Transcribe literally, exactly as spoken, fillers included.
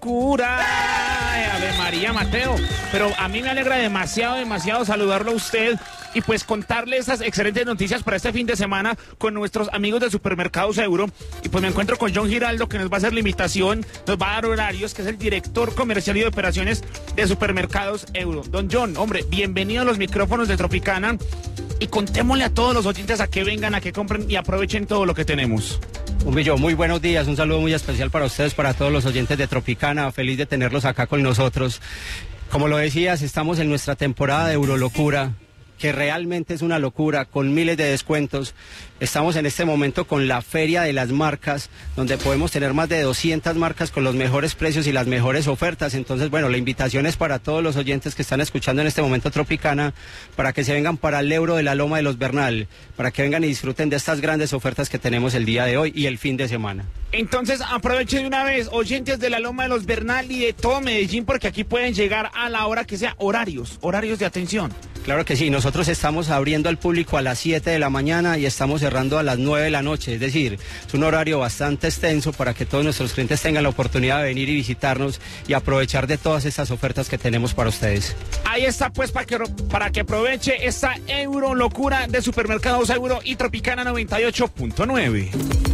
locura. Ay, Ave María, Mateo. Pero a mí me alegra demasiado, demasiado saludarlo a usted y pues contarle esas excelentes noticias para este fin de semana con nuestros amigos de Supermercados Euro. Y pues me encuentro con John Giraldo, que nos va a hacer la invitación, nos va a dar horarios, que es el director comercial y de operaciones de Supermercados Euro. Don John, hombre, bienvenido a los micrófonos de Tropicana y contémosle a todos los oyentes a que vengan, a que compren y aprovechen todo lo que tenemos. Un millón, muy buenos días, un saludo muy especial para ustedes, para todos los oyentes de Tropicana, feliz de tenerlos acá con nosotros. Como lo decías, estamos en nuestra temporada de Eurolocura, que realmente es una locura, con miles de descuentos. Estamos en este momento con la Feria de las Marcas, donde podemos tener más de doscientas marcas con los mejores precios y las mejores ofertas. Entonces, bueno, la invitación es para todos los oyentes que están escuchando en este momento Tropicana, para que se vengan para el Euro de la Loma de los Bernal, para que vengan y disfruten de estas grandes ofertas que tenemos el día de hoy y el fin de semana. Entonces, aproveche de una vez, oyentes de la Loma de los Bernal y de todo Medellín, porque aquí pueden llegar a la hora que sea, horarios, horarios de atención. Claro que sí, nosotros estamos abriendo al público a las siete de la mañana y estamos cerrando a las nueve de la noche, es decir, es un horario bastante extenso para que todos nuestros clientes tengan la oportunidad de venir y visitarnos y aprovechar de todas estas ofertas que tenemos para ustedes. Ahí está pues para que, para que aproveche esta Euro locura de Supermercados Euro y Tropicana noventa y ocho punto nueve.